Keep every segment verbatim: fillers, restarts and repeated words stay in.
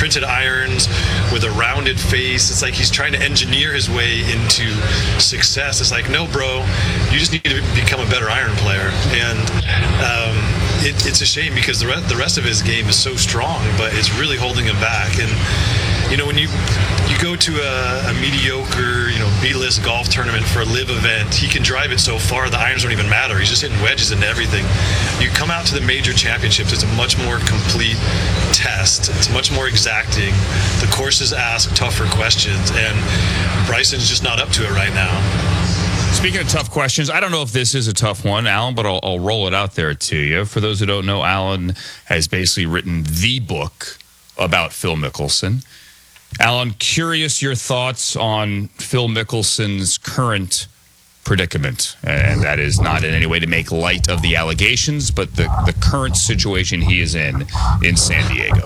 printed irons with a rounded face. It's like he's trying to engineer his way into success. It's like, no, bro, you just need to become a better iron player. And um, it, it's a shame because the, re- the rest of his game is so strong, but it's really holding him back. And you know, when you you go to a, a mediocre, you know, B-list golf tournament for a live event, he can drive it so far the irons don't even matter. He's just hitting wedges into everything. You come out to the major championships, it's a much more complete test. It's much more exacting. The courses ask tougher questions, and Bryson's just not up to it right now. Speaking of tough questions, I don't know if this is a tough one, Alan, but I'll, I'll roll it out there to you. For those who don't know, Alan has basically written the book about Phil Mickelson. Alan, curious your thoughts on Phil Mickelson's current predicament. And that is not in any way to make light of the allegations, but the, the current situation he is in in San Diego.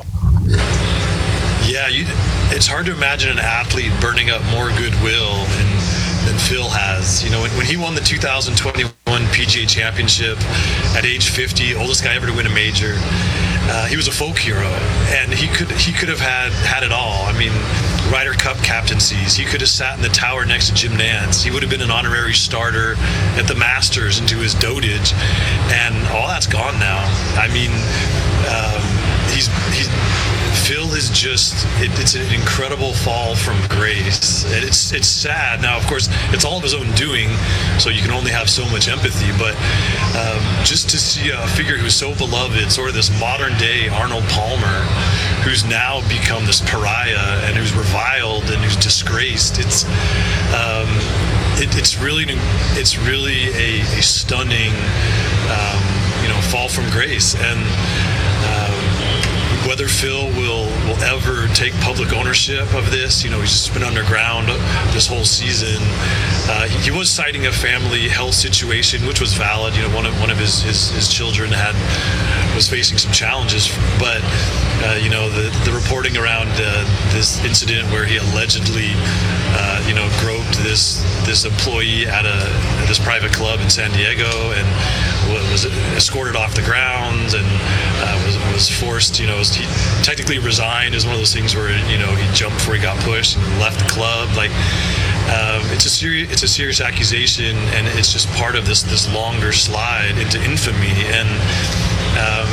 Yeah, you, it's hard to imagine an athlete burning up more goodwill than, than Phil has. You know, when, when he won the two thousand twenty-one P G A Championship at age fifty, oldest guy ever to win a major, Uh, he was a folk hero, and he could he could have had, had it all. I mean, Ryder Cup captaincies. He could have sat in the tower next to Jim Nantz. He would have been an honorary starter at the Masters into his dotage, and all that's gone now. I mean, um, he's he's Phil is just it, it's an incredible fall from grace. And it's it's sad. Now, of course, it's all of his own doing, so you can only have so much empathy. But um, just to see a figure who's so beloved, sort of this modern day Arnold Palmer, who's now become this pariah and who's reviled and who's disgraced. It's um, it, it's really it's really a, a stunning um, you know fall from grace. And um, whether Phil will will ever take public ownership of this, you know, he's just been underground this whole season. Uh, he, he was citing a family health situation, which was valid. You know, one of one of his his, his children had was facing some challenges, but uh, you know, the the reporting around uh, this incident where he allegedly uh, you know groped this this employee at a at this private club in San Diego and was escorted off the grounds and uh, was was forced, you know, he technically resigned. Is one of those things where, you know, he jumped before he got pushed and left the club. Like, um, it's a serious it's a serious accusation, and it's just part of this this longer slide into infamy. And um,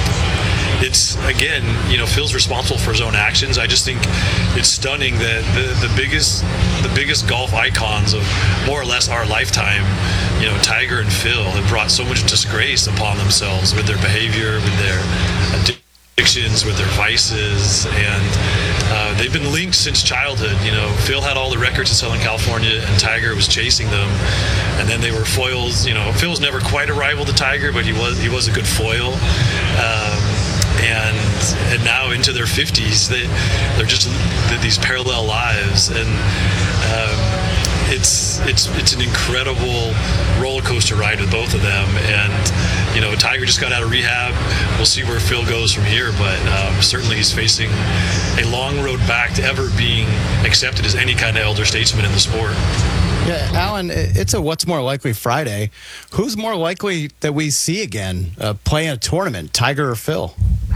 it's, again, you know, Phil's responsible for his own actions. I just think it's stunning that the, the biggest the biggest golf icons of more or less our lifetime, you know, Tiger and Phil, have brought so much disgrace upon themselves with their behavior, with their addictions, with their vices, and uh, they've been linked since childhood. You know, Phil had all the records in Southern California, and Tiger was chasing them, and then they were foils. You know, Phil was never quite a rival to Tiger, but he was he was a good foil. Um, and and now into their fifties, they they're just these parallel lives, and um, it's it's it's an incredible roller coaster ride with both of them. And you know, Tiger just got out of rehab. We'll see where Phil goes from here, but um, certainly he's facing a long road back to ever being accepted as any kind of elder statesman in the sport. Yeah, Alan, it's a what's more likely Friday. Who's more likely that we see again uh, playing a tournament, Tiger or Phil?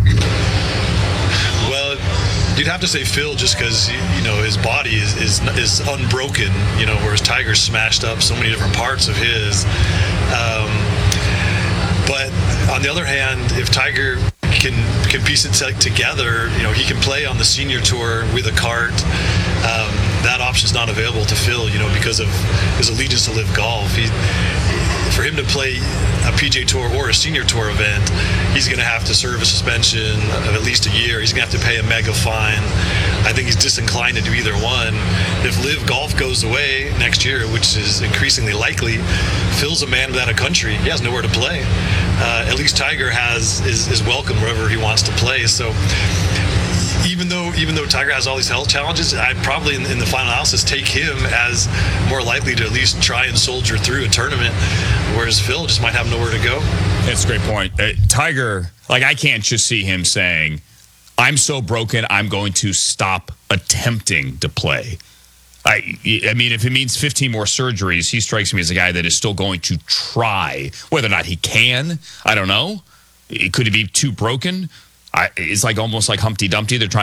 Well, you'd have to say Phil, just because, you know, his body is, is is unbroken, you know, whereas Tiger's smashed up so many different parts of his. Um, but on the other hand, if Tiger can can piece it together, you know, he can play on the senior tour with a cart. Um, that option's not available to Phil, you know, because of his allegiance to live golf. He, for him to play a P G A Tour or a senior tour event, he's going to have to serve a suspension of at least a year. He's going to have to pay a mega fine. I think he's disinclined to do either one. If live golf goes away next year, which is increasingly likely, Phil's a man without a country. He has nowhere to play. Uh, at least Tiger has is, is welcome wherever he wants to play. So even though even though Tiger has all these health challenges, I'd probably in, in the final analysis take him as more likely to at least try and soldier through a tournament, whereas Phil just might have nowhere to go. That's a great point. Uh, Tiger, like, I can't just see him saying, I'm so broken, I'm going to stop attempting to play. I, I mean, if it means fifteen more surgeries, he strikes me as a guy that is still going to try. Whether or not he can, I don't know. Could he be too broken? I, it's like almost like Humpty Dumpty. They're trying